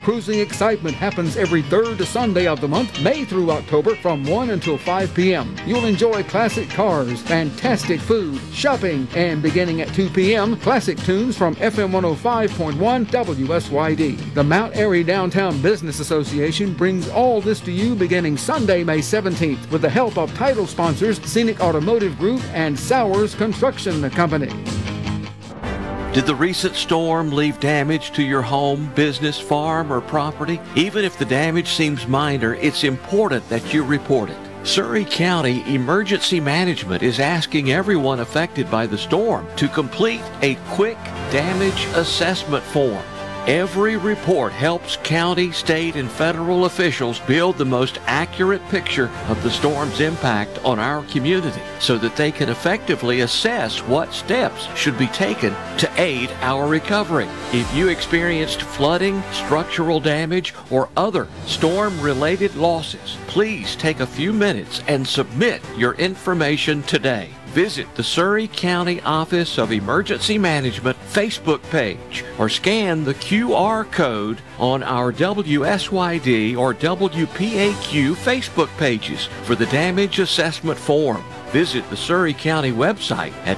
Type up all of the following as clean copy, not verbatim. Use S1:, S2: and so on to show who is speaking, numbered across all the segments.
S1: Cruising Excitement happens every third Sunday of the month, May through October, from 1 until 5 p.m. You'll enjoy classic cars, fantastic food, shopping, and beginning at 2 p.m., classic tunes from FM 105.1 WSYD. The Mount Airy Downtown Business Association brings all this to you beginning Sunday, May 17th, with the help of title sponsors Scenic Automotive Group and Sowers Construction Company.
S2: Did the recent storm leave damage to your home, business, farm, or property? Even if the damage seems minor, it's important that you report it. Surry County Emergency Management is asking everyone affected by the storm to complete a quick damage assessment form. Every report helps county, state, and federal officials build the most accurate picture of the storm's impact on our community so that they can effectively assess what steps should be taken to aid our recovery. If you experienced flooding, structural damage, or other storm-related losses, please take a few minutes and submit your information today. Visit the Surry County Office of Emergency Management Facebook page or scan the QR code on our WSYD or WPAQ Facebook pages for the damage assessment form. Visit the Surry County website at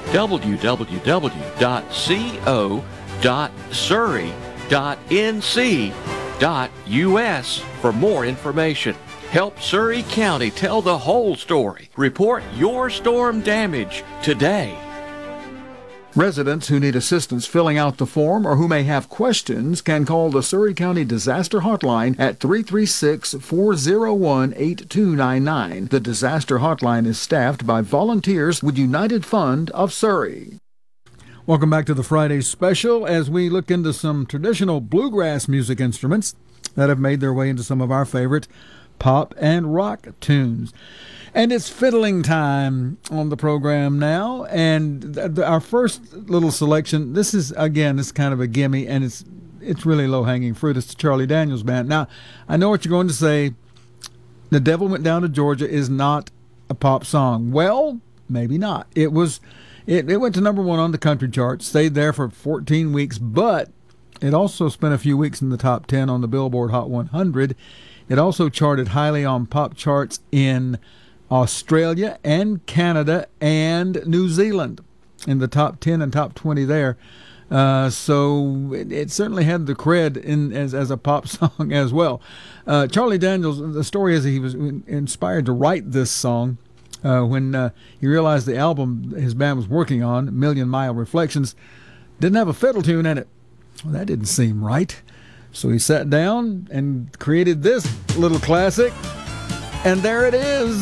S2: www.co.surry.nc.us for more information. Help Surry County tell the whole story. Report your storm damage today.
S1: Residents who need assistance filling out the form or who may have questions can call the Surry County Disaster Hotline at 336-401-8299. The Disaster Hotline is staffed by volunteers with United Fund of Surry. Welcome back to the Friday Special as we look into some traditional bluegrass music instruments that have made their way into some of our favorite pop and rock tunes. And it's fiddling time on the program now. And our first little selection, this is, again, it's kind of a gimme, and it's really low-hanging fruit. It's the Charlie Daniels Band. Now, I know what you're going to say. The Devil Went Down to Georgia is not a pop song. Well, maybe not. It went to number one on the country chart, stayed there for 14 weeks, but it also spent a few weeks in the top 10 on the Billboard Hot 100. It also charted highly on pop charts in Australia and Canada and New Zealand, in the top 10 and top 20 there. So it certainly had the cred as a pop song as well. Charlie Daniels, the story is he was inspired to write this song when he realized the album his band was working on, Million Mile Reflections, didn't have a fiddle tune in it. Well, that didn't seem right. So he sat down and created this little classic, and there it is.